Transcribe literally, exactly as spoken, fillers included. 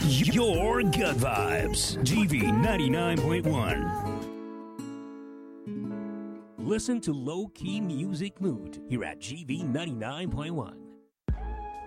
Your Gut Vibes, G V ninety-nine point one. Listen to Low Key Music Mood here at G V ninety-nine point one.